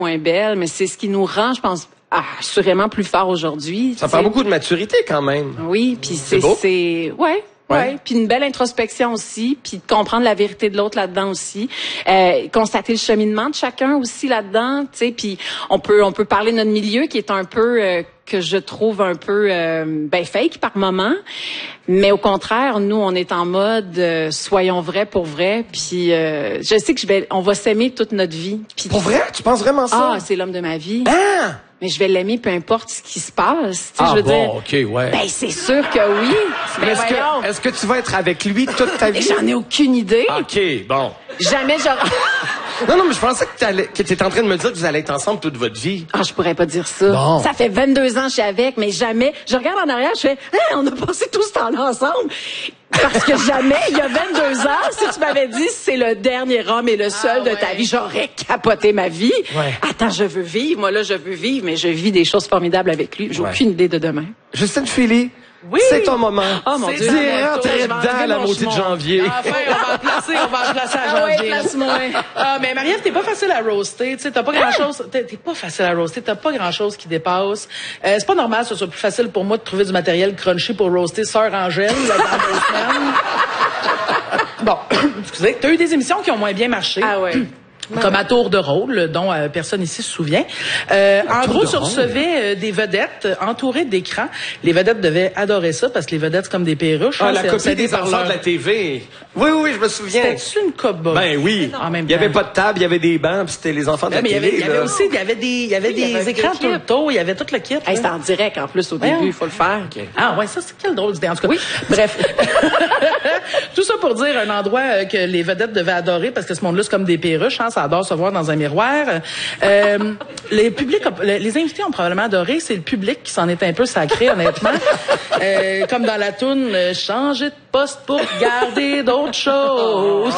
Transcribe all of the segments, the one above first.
moins belle, mais c'est ce qui nous rend, je pense, assurément plus fort aujourd'hui. Ça prend beaucoup de maturité quand même. Oui, puis ouais, puis une belle introspection aussi, puis de comprendre la vérité de l'autre là-dedans aussi, constater le cheminement de chacun aussi là-dedans, tu sais, puis on peut parler de notre milieu qui est un peu que je trouve un peu fake par moment, mais au contraire, nous on est en mode soyons vrais pour vrai, puis je sais que on va s'aimer toute notre vie. Puis, pour vrai, tu penses vraiment ça? C'est l'homme de ma vie. Ah! Mais je vais l'aimer peu importe ce qui se passe. Je veux dire. OK, ouais. Ben, c'est sûr que oui. Mais est-ce que tu vas être avec lui toute ta vie? J'en ai aucune idée. OK, bon. Jamais j'aurais... Non, mais je pensais que t'étais en train de me dire que vous allez être ensemble toute votre vie. Je pourrais pas dire ça. Bon. Ça fait 22 ans que je suis avec, mais jamais... Je regarde en arrière, je fais, on a passé tout ce temps-là ensemble. Parce que jamais, il y a 22 ans, si tu m'avais dit c'est le dernier homme et le seul de ta vie, j'aurais capoté ma vie. Ouais. Attends, je veux vivre. Moi, là, je veux vivre, mais je vis des choses formidables avec lui. J'ai aucune idée de demain. Justine Philly, c'est ton moment. Oh mon Dieu. Rentrer dedans la moitié de janvier. Enfin, on va en placer à janvier. Place-moi. Mais Marie-Ève, t'es pas facile à roaster. Tu sais, t'as pas grand-chose. T'es pas facile à roaster. T'as pas grand-chose qui dépasse. C'est pas normal que ce soit plus facile pour moi de trouver du matériel crunchy pour roaster Sœur Angèle là, dans 2 semaines. Bon, excusez. T'as eu des émissions qui ont moins bien marché. Ah ouais. Comme à tour de rôle, dont personne ici se souvient. En gros, tu recevais des vedettes entourées d'écrans. Les vedettes devaient adorer ça parce que les vedettes, c'est comme des perruches. La copie des enfants de la TV. Oui, je me souviens. C'était-tu une cow-boy? Ben oui. En même il y avait temps. pas de table, il y avait des bancs, puis c'était les enfants de la mais TV. il y avait des écrans tout le tour, il y avait tout le kit. C'était en direct en plus au début, il faut le faire. Okay. Ah ouais, ça c'est quelle drôle d'idée. En tout cas, bref. Tout ça pour dire un endroit que les vedettes devaient adorer parce que ce monde-là c'est comme des perruches, ça adore se voir dans un miroir. Les invités ont probablement adoré, c'est le public qui s'en est un peu sacré honnêtement. Comme dans la toune changer de poste pour regarder d'autres choses.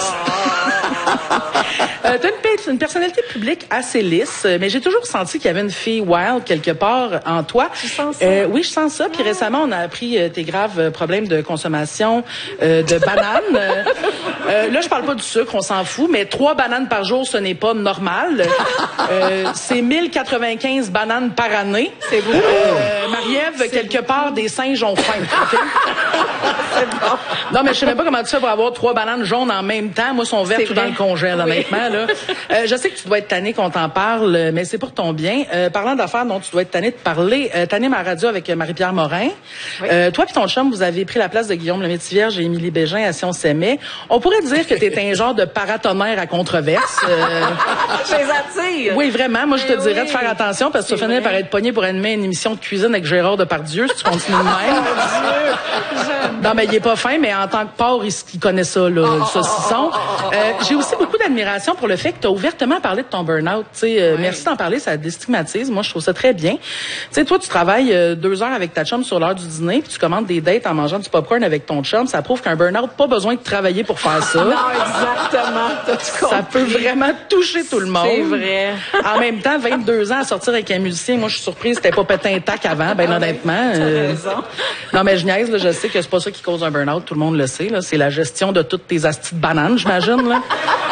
T'as une personnalité publique assez lisse, mais j'ai toujours senti qu'il y avait une fille wild quelque part en toi. Tu sens ça? Oui, je sens ça. Puis récemment, on a appris tes graves problèmes de consommation de bananes. Là, je parle pas du sucre, on s'en fout, mais 3 bananes par jour, ce n'est pas normal. C'est 1095 bananes par année. C'est beau. Marie-Ève, quelque part, des singes ont faim. Okay? C'est bon. Non, mais je sais même pas comment tu fais pour avoir 3 bananes jaunes en même temps. Moi, sont vertes tout dans le congèle, honnêtement. Là. Je sais que tu dois être tanné qu'on t'en parle, mais c'est pour ton bien. Parlant d'affaires dont tu dois être tanné de parler, t'animes à radio avec Marie-Pierre Morin. Oui. Toi puis ton chum, vous avez pris la place de Guillaume Lemaitre-Vierge et Émilie Bégin à Si on s'aimait. On pourrait dire que t'es un genre de paratonnerre à controverse. Je les attire. Oui, vraiment. Moi, je te dirais de faire attention parce que tu vas finir par être pogné pour animer une émission de cuisine avec Gérard Depardieu si tu continues de même. Non, mais il est pas fin, mais en tant que porc, il connaît ça, là, le saucisson. J'ai aussi beaucoup d'admiration pour le fait que tu as ouvertement parlé de ton burn-out. Merci d'en parler, ça déstigmatise. Moi, je trouve ça très bien. Tu sais, toi, tu travailles 2 heures avec ta chum sur l'heure du dîner, puis tu commandes des dates en mangeant du popcorn avec ton chum. Ça prouve qu'un burn-out, pas besoin de travailler pour faire ça. Non, exactement. Ça peut vraiment toucher tout le monde. C'est vrai. En même temps, 22 ans à sortir avec un musicien, moi, je suis surprise, c'était pas pété un tac avant, ben honnêtement. Raison. Non, mais je niaise, là, je sais que c'est pas ça qui cause un burn-out, tout le monde le sait, là. C'est la gestion de toutes tes astis de bananes, j'imagine, là.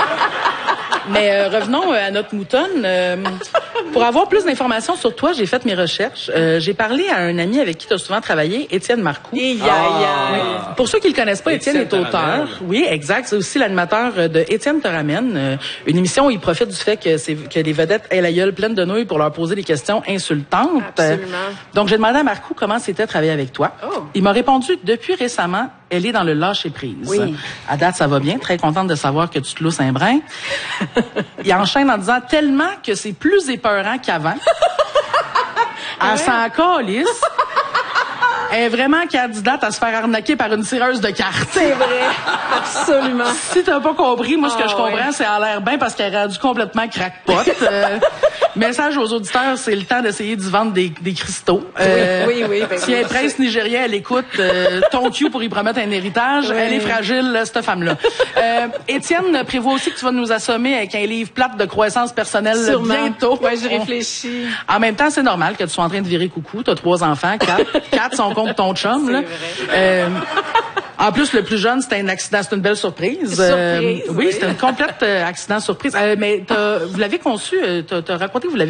Mais revenons à notre moutonne. Pour avoir plus d'informations sur toi, j'ai fait mes recherches. J'ai parlé à un ami avec qui tu as souvent travaillé, Étienne Marcoux. Oui. Pour ceux qui le connaissent pas, Étienne est auteur. Oui, exact. C'est aussi l'animateur de Étienne te ramène, une émission où il profite du fait que les vedettes aient la gueule pleine de nouilles pour leur poser des questions insultantes. Absolument. Donc, j'ai demandé à Marcoux comment c'était de travailler avec toi. Oh. Il m'a répondu, depuis récemment, elle est dans le lâcher-prise. Oui. À date, ça va bien. Très contente de savoir que tu te lousses un brin. Il enchaîne en disant tellement que c'est plus épeurant qu'avant. Elle s'en calisse. Elle est vraiment candidate à se faire arnaquer par une tireuse de cartes. C'est vrai. Absolument. Si t'as pas compris, moi, ce que je comprends, c'est à l'air bien parce qu'elle est rendue complètement crackpot. Message aux auditeurs, c'est le temps d'essayer d'y vendre des cristaux. Oui. Si un prince nigérien, elle écoute ton cue pour y promettre un héritage, elle est fragile, cette femme-là. Étienne prévoit aussi que tu vas nous assommer avec un livre plate de croissance personnelle bientôt. Ouais, j'y réfléchis. En même temps, c'est normal que tu sois en train de virer coucou. T'as 3 enfants, 4 sont contre ton chum. Là. En plus, le plus jeune, c'était un accident, c'est une belle surprise. Surprise, oui, c'était une complète accident surprise. Mais vous l'avez conçu, t'as raconté que vous l'avez